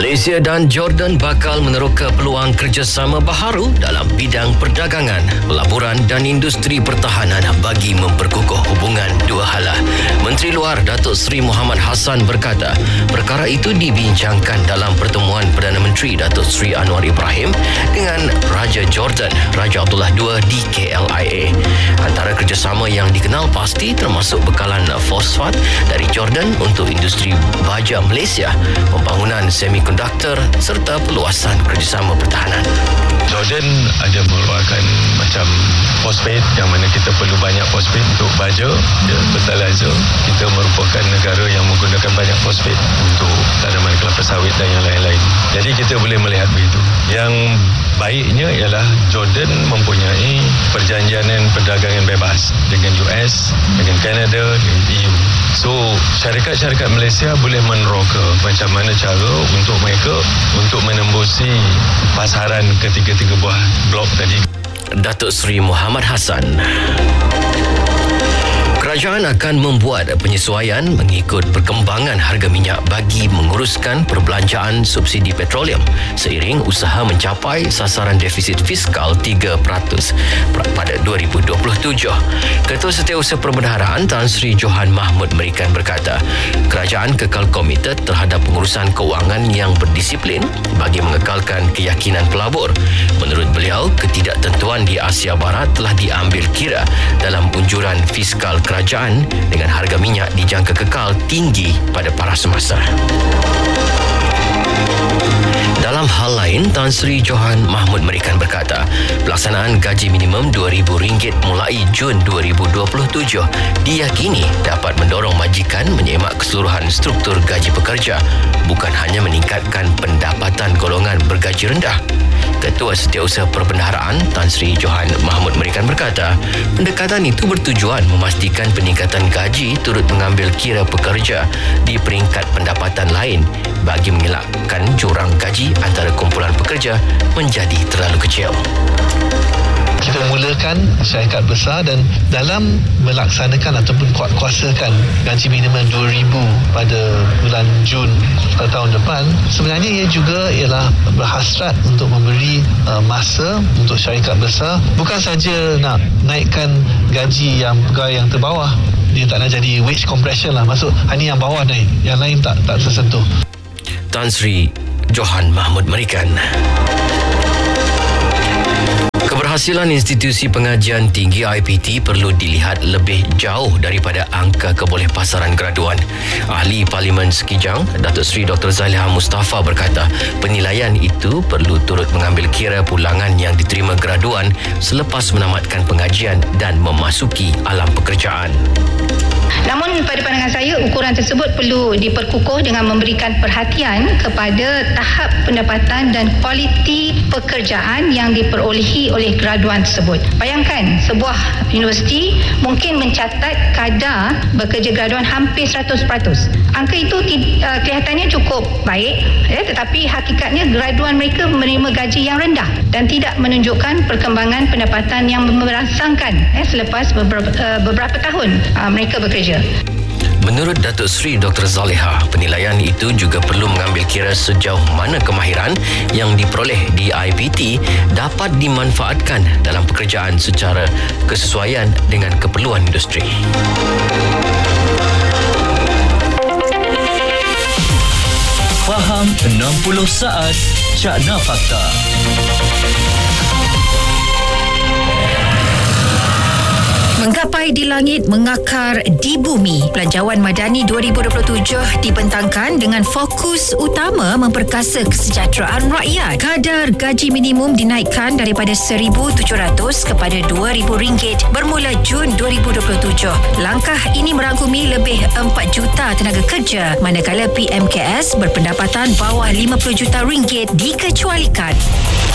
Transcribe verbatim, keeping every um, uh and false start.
Malaysia dan Jordan bakal meneroka peluang kerjasama baharu dalam bidang perdagangan, pelaburan dan industri pertahanan bagi memperkukuh hubungan dua hala. Menteri Luar Datuk Seri Mohamad Hassan berkata, perkara itu dibincangkan dalam pertemuan Perdana Menteri Datuk Seri Anwar Ibrahim dengan Raja Jordan, Raja Abdullah kedua di K L I A. Antara kerjasama yang dikenal pasti termasuk bekalan fosfat dari Jordan untuk industri baja Malaysia, pembangunan semikonduktor serta perluasan kerjasama pertahanan. Jordan ada mengeluarkan macam fosfat yang mana kita perlu banyak fosfat untuk baja, ya, fertilizer. Kita merupakan negara yang menggunakan banyak fosfat untuk tanaman kelapa sawit dan yang lain-lain. Jadi kita boleh melihat begitu. Yang baiknya ialah Jordan mempunyai perjanjian perdagangan bebas dengan U S, dengan Kanada, dengan E U. So, syarikat-syarikat Malaysia boleh meneroka macam mana cara untuk mereka untuk menembusi pasaran ketiga-tiga buah blok tadi. Datuk Seri Mohamad Hassan. Kerajaan akan membuat penyesuaian mengikut perkembangan harga minyak bagi menguruskan perbelanjaan subsidi petroleum seiring usaha mencapai sasaran defisit fiskal tiga peratus pada dua ribu dua puluh tujuh. Ketua Setiausaha Perbendaharaan Tan Sri Johan Mahmud Merikan berkata, kerajaan kekal komited terhadap pengurusan kewangan yang berdisiplin bagi mengekalkan keyakinan pelabur. Menurut beliau, ketidaktentuan di Asia Barat telah diambil kira dalam unjuran fiskal kerajaan dengan harga minyak dijangka kekal tinggi pada paras semasa. Dalam hal lain, Tan Sri Johan Mahmud Merikan berkata, pelaksanaan gaji minimum dua ribu ringgit mulai Jun dua ribu dua puluh tujuh diyakini dapat mendorong majikan menyemak keseluruhan struktur gaji pekerja, bukan hanya meningkatkan pendapatan golongan bergaji rendah. Ketua Setiausaha Perbendaharaan Tan Sri Johan Mahmud Merikan berkata, pendekatan itu bertujuan memastikan peningkatan gaji turut mengambil kira pekerja di peringkat pendapatan lain bagi mengelakkan jurang gaji antara kumpulan pekerja menjadi terlalu kecil. Kita mulakan syarikat besar dan dalam melaksanakan ataupun kuasakan gaji minimum dua ribu pada bulan Jun tahun depan, sebenarnya ia juga ialah berhasrat untuk memberi uh, masa untuk syarikat besar, bukan saja nak naikkan gaji yang pegawai yang terbawah, dia tak nak jadi wage compression lah, maksud hanya yang bawah naik, yang lain tak tak tersentuh. Tan Sri Johan Mahmud Merikan. Keberhasilan institusi pengajian tinggi I P T perlu dilihat lebih jauh daripada angka kebolehpasaran graduan. Ahli Parlimen Sekijang, Datuk Seri Doktor Zaliha Mustafa berkata, penilaian itu perlu turut mengambil kira pulangan yang diterima graduan selepas menamatkan pengajian dan memasuki alam pekerjaan. Namun pada pandangan saya, ukuran tersebut perlu diperkukuh dengan memberikan perhatian kepada tahap pendapatan dan kualiti pekerjaan yang diperolehi oleh graduan tersebut. Bayangkan, sebuah universiti mungkin mencatat kadar bekerja graduan hampir seratus peratus. Angka itu uh, kelihatannya cukup baik, ya, tetapi hakikatnya graduan mereka menerima gaji yang rendah dan tidak menunjukkan perkembangan pendapatan yang merangsangkan eh, selepas beberapa, uh, beberapa tahun uh, mereka bekerja. Menurut Datuk Seri Doktor Zaliha, penilaian itu juga perlu mengambil kira sejauh mana kemahiran yang diperoleh di I P T dapat dimanfaatkan dalam pekerjaan secara kesesuaian dengan keperluan industri. Faham enam puluh saat Cakna Fakta. Menggapai di langit, mengakar di bumi. Belanjawan Madani dua ribu dua puluh tujuh dibentangkan dengan fokus utama memperkasa kesejahteraan rakyat. Kadar gaji minimum dinaikkan daripada seribu tujuh ratus kepada dua ribu ringgit bermula Jun dua ribu dua puluh tujuh. Langkah ini merangkumi lebih empat juta tenaga kerja, manakala P M K S berpendapatan bawah lima puluh juta ringgit dikecualikan.